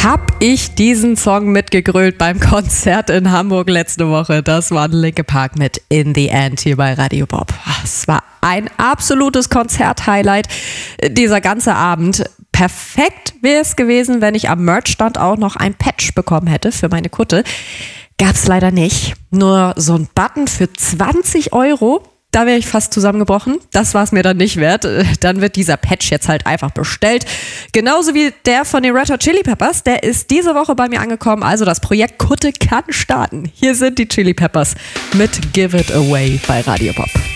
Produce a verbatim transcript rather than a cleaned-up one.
hab ich diesen Song mitgegrölt beim Konzert in Hamburg letzte Woche. Das war Linkin Park mit In the End hier bei Radio Bob. Es war ein absolutes Konzert-Highlight, dieser ganze Abend. Perfekt wäre es gewesen, wenn ich am Merchstand auch noch ein Patch bekommen hätte für meine Kutte. Gab's leider nicht. Nur so ein Button für zwanzig Euro. Da wäre ich fast zusammengebrochen. Das war es mir dann nicht wert. Dann wird dieser Patch jetzt halt einfach bestellt. Genauso wie der von den Red Hot Chili Peppers. Der ist diese Woche bei mir angekommen. Also das Projekt Kutte kann starten. Hier sind die Chili Peppers mit Give It Away bei Radio Bob.